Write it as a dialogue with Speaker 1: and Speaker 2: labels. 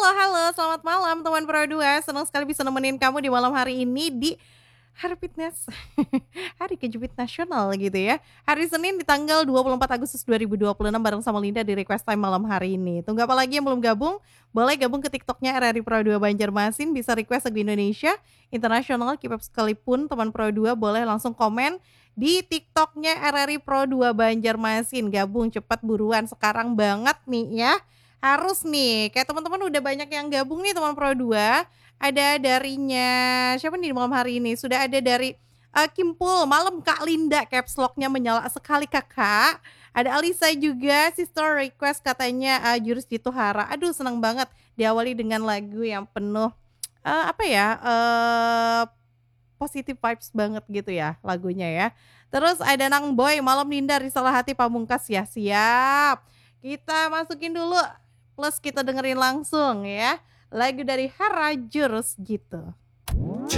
Speaker 1: Halo halo, selamat malam teman Pro 2, senang sekali bisa nemenin kamu di malam hari ini di Hari Fitness, Hari Kejepit Nasional gitu ya. Hari Senin di tanggal 24 Agustus 2026 bareng sama Linda di Request Time malam hari ini. Tunggu apa lagi yang belum gabung? Boleh gabung ke TikToknya RRI Pro 2 Banjarmasin, bisa request lagu Indonesia, internasional, K-pop sekalipun teman Pro 2 boleh langsung komen di TikToknya RRI Pro 2 Banjarmasin. Gabung cepat buruan sekarang banget nih ya. Harus nih, kayak teman-teman udah banyak yang gabung nih teman Pro 2. Ada darinya siapa nih di malam hari ini? Sudah ada dari Kimpul, malam Kak Linda, caps lock-nya menyala sekali Kakak. Ada Alisa juga, sister request katanya Jurus Jituhara. Aduh senang banget diawali dengan lagu yang penuh apa ya? Positive vibes banget gitu ya lagunya ya. Terus ada Nang Boy, malam Linda Risalah Hati Pamungkas ya. Siap. Kita masukin dulu plus kita dengerin langsung ya. Lagu dari Harajurus gitu.